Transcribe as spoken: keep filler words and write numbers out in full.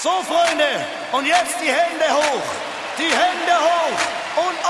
So, Freunde, und jetzt die Hände hoch, die Hände hoch und